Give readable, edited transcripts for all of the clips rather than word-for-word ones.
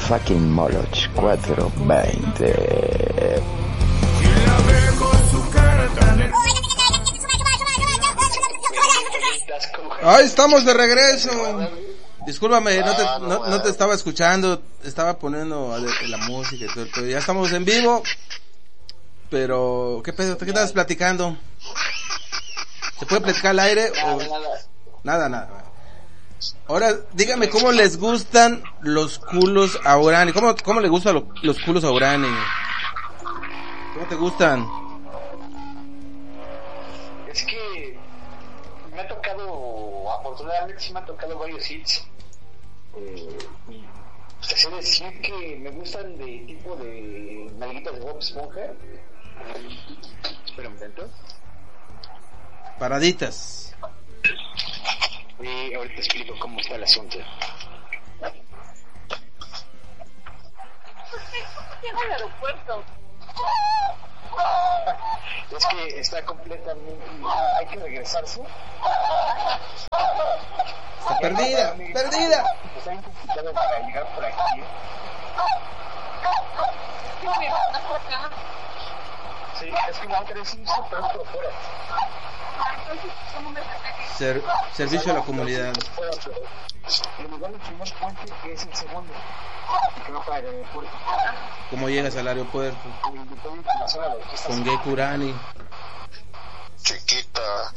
fucking Moloch 420. ¡Ay, estamos de regreso! Discúlpame, no te estaba escuchando, estaba poniendo la música y todo, pero ya estamos en vivo. Pero, ¿qué pedo? ¿Qué estabas platicando? ¿Se puede platicar al aire? Nada. Ahora, dígame, ¿cómo les gustan los culos a Urani? ¿Cómo le gustan los culos a Urani? ¿Cómo te gustan? Es que me ha tocado, afortunadamente sí me ha tocado varios hits. Y te sé decir que me gustan de tipo de nalguitas de Bob Esponja. Espera un momento. Paraditas. Y ahorita explico cómo está el asunto. Llega al aeropuerto. Es que está completamente... hay que regresarse. Está perdida. Está intentando para llegar por aquí. Sí, es que no querés irse, pero es por fuera. Servicio a la comunidad. El lugar del primer puente que es el segundo, que va para el aeropuerto. ¿Cómo llegas al aeropuerto? Con Gecko Urani. Chiquita.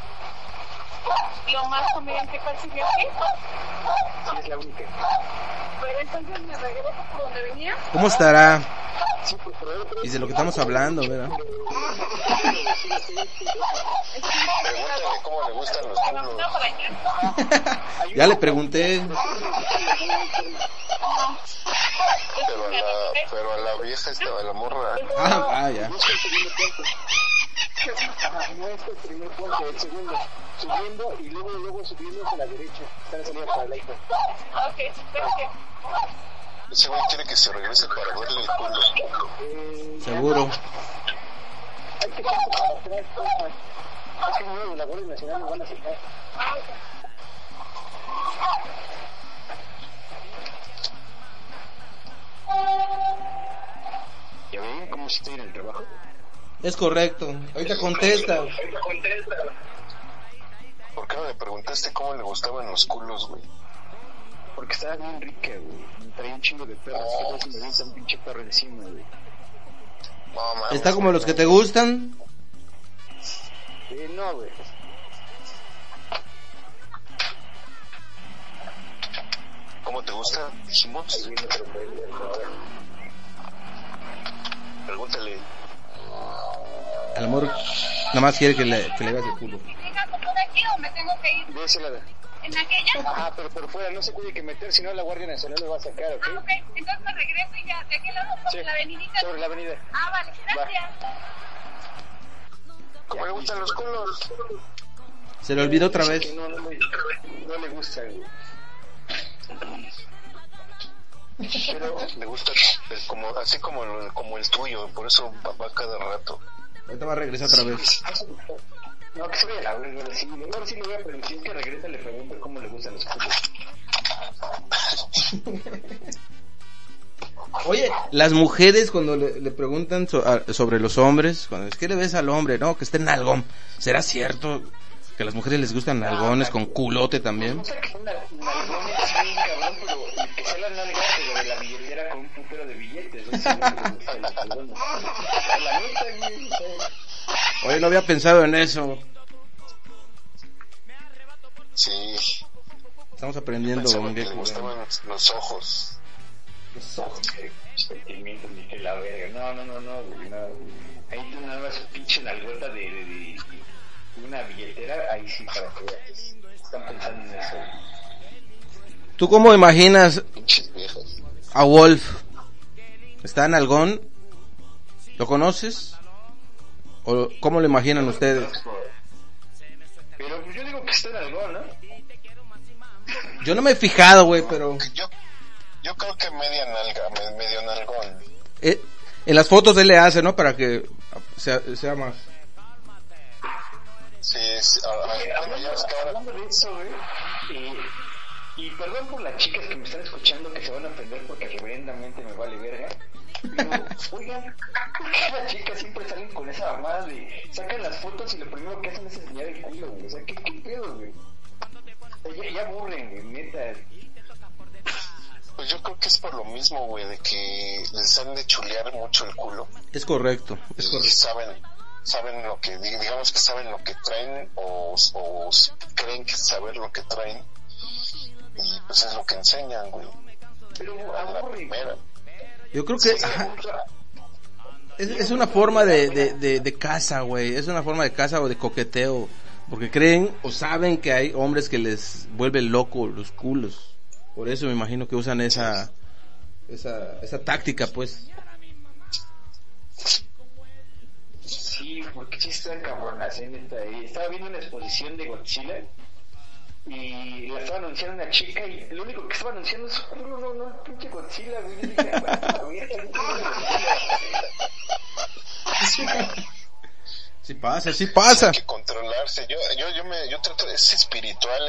Lo más conveniente, ¿cuál sería aquí? Sí, es la única. Pero entonces me regreso por donde venía. ¿Cómo estará? Sí, pues, Y de lo que estamos hablando, ¿verdad? Pregúntale cómo le gustan los culos. Ya le pregunté. Pero a la vieja estaba la morra. Ya. No es el primer puente, el segundo. Subiendo y luego subiendo hacia la derecha. Están saliendo para la hija. Ok, gracias. Ese güey quiere que se regrese para verle el culo. Seguro. Hay que pasar para atrás, porfa. Es que no, la Guardia Nacional nos van a sacar. ¿Ya ven cómo estoy en el trabajo? Es correcto. Ahorita contesta. ¿Por qué no le preguntaste cómo le gustaban los culos, güey? Porque estaba bien rica, güey. Traía un chingo de perros. Que casi me avienta un pinche perro encima, güey. No, mames. ¿Está como los que te gustan? No, güey. ¿Cómo te gusta? Dijimos. Pregúntale. Al amor nada más quiere que le veas el culo. ¿Llegando por aquí o me tengo que ir? De ese lado. ¿En aquella? Ajá, pero por fuera no se puede que meter, si no la Guardia Nacional lo va a sacar, ¿ok? Ok, entonces me regreso y ya, ¿de aquel lado? ¿Sobre la avenidita? Sobre la avenida. Vale, gracias. ¿Cómo le gustan los culos? Se le olvidó otra vez. No le gusta, güey. Pero le gusta como, así como el tuyo, por eso va cada rato. Ahorita va a regresar otra vez. No, que se vaya la verga, ahora sí le voy a preguntar, si es que regresa le pregunto cómo le gustan los culos. Oye, las mujeres cuando le preguntan sobre los hombres, cuando es que le ves al hombre, no, que esté en nalgón, ¿será cierto que a las mujeres les gustan nalgones con culote también? No sé que un nalgón es bien cabrón, pero que sea la nalga de la billetera con un putero de billetes, no sé lo que le gusta de los nalgones. La neta, güey. Oye, no había pensado en eso. Sí. Estamos aprendiendo. Pensaba que le gustaban los ojos. Los ojos. Sentimientos, ni que la verga. No, güey, no. Ahí tú nada más pinche nalgota de una billetera, ahí sí para que veas. Están pensando en eso. ¿Tú cómo imaginas Pinches viejas. a Wolf? ¿Está en algón? ¿Lo conoces? ¿O cómo lo imaginan ustedes? Pero yo digo que está en algo, ¿no? Yo no me he fijado, güey, pero... Yo creo que medio nalgón. En las fotos él le hace, ¿no? Para que sea más... Sí, hablando de eso, güey, y perdón por las chicas que me están escuchando que se van a ofender porque el oigan, ¿por qué las chicas siempre salen con esa mamada de sacan las fotos y lo primero que hacen es enseñar el culo, güey? O sea, ¿qué pedo, güey? O sea, ya aburren, güey, neta. Pues yo creo que es por lo mismo, güey, de que les han de chulear mucho el culo. Es correcto, es Y correcto. saben lo que, digamos que saben lo que traen o creen que saber lo que traen. Y pues es lo que enseñan, güey. Pero A la aburren. primera. Yo creo que es una forma de caza, güey. Es una forma de caza o de coqueteo. Porque creen o saben que hay hombres que les vuelven loco los culos. Por eso me imagino que usan esa táctica, pues. Sí, porque sí están cabronas, neta. Estaba viendo una exposición de Godzilla y la estaba anunciando una chica y lo único que estaba anunciando es su culo, no, pinche Godzilla, güey. Yo dije, "Ah, la verga, Sí pasa. Hay que controlarse. Yo trato, es espiritual